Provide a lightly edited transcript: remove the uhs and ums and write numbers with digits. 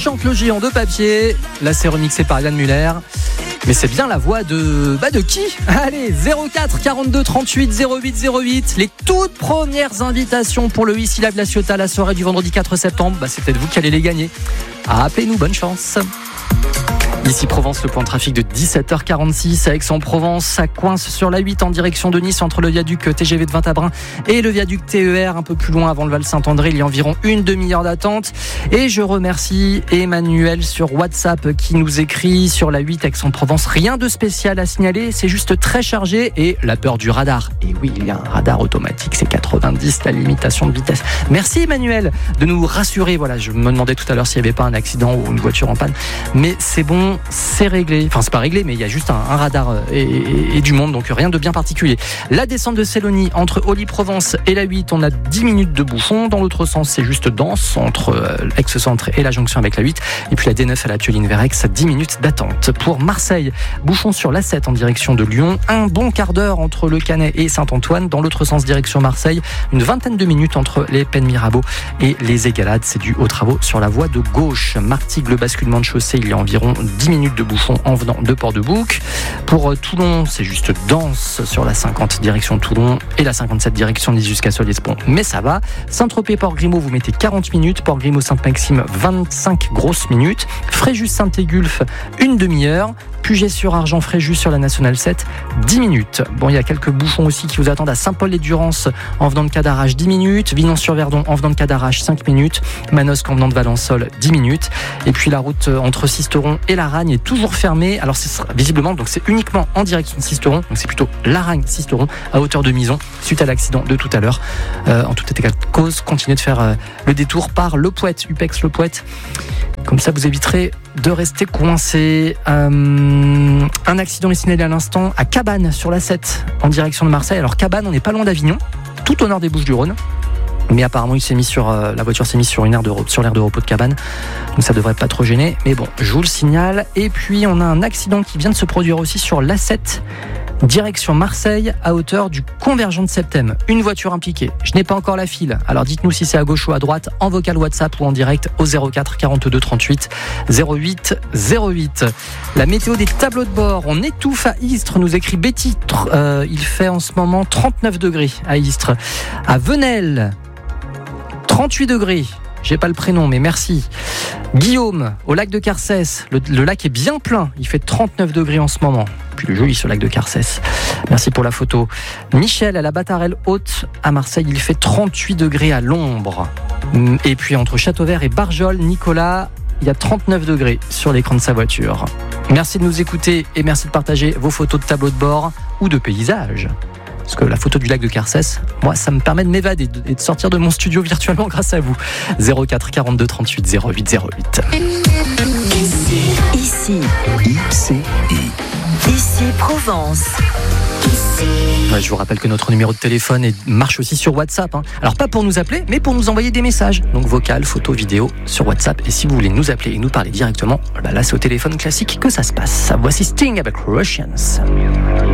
chante le géant de papier. Là, c'est remixé par Yann Muller. Mais c'est bien la voix de qui ? Allez, 04 42 38 08 08. Les toutes premières invitations pour le Ici Live La Ciotat, la soirée du vendredi 4 septembre. C'est peut-être vous qui allez les gagner. Appelez-nous, bonne chance. Ici Provence, le point de trafic de 17h46 à Aix-en-Provence. Ça coince sur la 8 en direction de Nice entre le viaduc TGV de Vintabrin et le viaduc TER un peu plus loin avant le Val-Saint-André. Il y a environ une demi-heure d'attente. Et je remercie Emmanuel sur WhatsApp qui nous écrit sur la 8 Aix-en-Provence. Rien de spécial à signaler, c'est juste très chargé et la peur du radar. Et oui, il y a un radar automatique, c'est 90, la limitation de vitesse. Merci Emmanuel de nous rassurer. Voilà, je me demandais tout à l'heure s'il n'y avait pas un accident ou une voiture en panne. Mais c'est bon. C'est réglé, enfin c'est pas réglé mais il y a juste un radar et du monde, donc rien de bien particulier. La descente de Célonie entre Olly-Provence et la 8, on a 10 minutes de bouchon. Dans l'autre sens c'est juste dense entre Aix-Centre et la jonction avec la 8. Et puis la D9 à la Pioline vers Aix, 10 minutes d'attente. Pour Marseille, bouchon sur la 7 en direction de Lyon, un bon quart d'heure entre Le Canet et Saint-Antoine. Dans l'autre sens direction Marseille, une vingtaine de minutes entre les Pennes Mirabeau et les Égalades. C'est dû aux travaux sur la voie de gauche. Martigues, le basculement de chaussée, il y a environ 10 minutes de bouchon en venant de Port-de-Bouc. Pour Toulon, c'est juste dense sur la 50 direction Toulon et la 57 direction Nice jusqu'à Solliès-Pont. Mais ça va. Saint-Tropez-Port-Grimaud, vous mettez 40 minutes. Port-Grimaud-Sainte-Maxime, 25 grosses minutes. Fréjus-Saint-Égulphe, une demi-heure. Puget-sur-Argent-Fréjus sur la Nationale 7, 10 minutes. Bon, il y a quelques bouchons aussi qui vous attendent à Saint-Paul-les-Durance en venant de Cadarache, 10 minutes. Vinon-sur-Verdon en venant de Cadarache, 5 minutes. Manosque en venant de Valençol, 10 minutes. Et puis la route entre Sisteron et Laragne est toujours fermée. Alors c'est visiblement, donc c'est uniquement en direction de Sisteron. Donc c'est plutôt Laragne-Sisteron à hauteur de Mison suite à l'accident de tout à l'heure. En tout état de cause, continuez de faire le détour par Le Poète, UPEX Le Poète. Comme ça, vous éviterez de rester coincé. Un accident est signalé à l'instant à Cabannes sur la 7 en direction de Marseille. Alors Cabannes, on n'est pas loin d'Avignon, tout au nord des Bouches-du-Rhône. Mais apparemment, la voiture s'est mise sur l'aire de repos de Cabannes. Donc ça devrait pas trop gêner. Mais bon, je vous le signale. Et puis, on a un accident qui vient de se produire aussi sur l'A7, direction Marseille, à hauteur du convergent de Septem. Une voiture impliquée. Je n'ai pas encore la file. Alors dites-nous si c'est à gauche ou à droite, en vocal WhatsApp ou en direct au 04 42 38 08 08. La météo des tableaux de bord. On étouffe à Istres, nous écrit Betty. Il fait en ce moment 39 degrés à Istres. À Venelle, 38 degrés. J'ai pas le prénom, mais merci. Guillaume, au lac de Carcès. Le lac est bien plein. Il fait 39 degrés en ce moment. Puis le joli ce lac de Carcès. Merci pour la photo. Michel, à la Battarelle Haute, à Marseille, il fait 38 degrés à l'ombre. Et puis entre Châteauvert et Barjol, Nicolas, il y a 39 degrés sur l'écran de sa voiture. Merci de nous écouter et merci de partager vos photos de tableaux de bord ou de paysages. Parce que la photo du lac de Carcès, moi, ça me permet de m'évader et de sortir de mon studio virtuellement grâce à vous. 04 42 38 08 08. Ici Provence. Ouais, je vous rappelle que notre numéro de téléphone marche aussi sur WhatsApp. Alors pas pour nous appeler, mais pour nous envoyer des messages. Donc vocal, photo, vidéo sur WhatsApp. Et si vous voulez nous appeler et nous parler directement, là c'est au téléphone classique que ça se passe. Voici Sting avec Russians.